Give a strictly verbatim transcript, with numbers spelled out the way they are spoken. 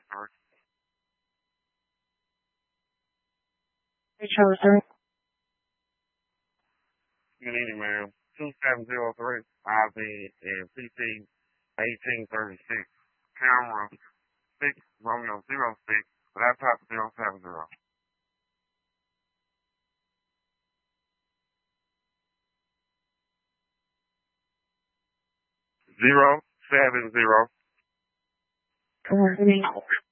sir. Hey, Charlie, sir. Good evening, ma'am. two seven zero three, I'll be in P T eighteen thirty-six. Camera six Romeo zero six, laptop zero seven zero. Zero seven zero. Good morning.